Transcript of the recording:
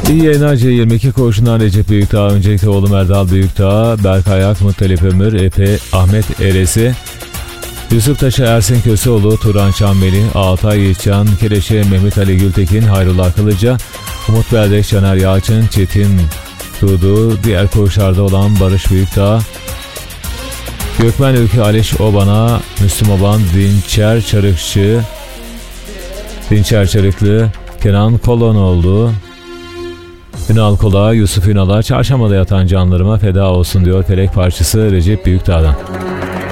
İyi yayınlar. C22 koğuşundan Recep Büyükdağ, öncelikle oğlum Erdal Büyükdağ, Berkay Ak, Muttalip Ömür, Epe, Ahmet Eresi, Yusuf Taşı, Ersin Köseoğlu, Turan Çammeli, Altay Yiğitcan, Kereşe, Mehmet Ali Gültekin, Hayrullah Kılıca, Umut Berdek, Caner Yalçın, Çetin Dudu, diğer koğuşlarda olan Barış Büyükdağ, Gökmen Ülke, Aleş Obana, Müslüm Oban, Dinçer Çarıklı, Kenan Kolonoğlu, Ünal Kola, Yusuf Ünal'a, çarşambada yatan canlarıma feda olsun diyor Felek parçası Recep Büyükdağ'dan.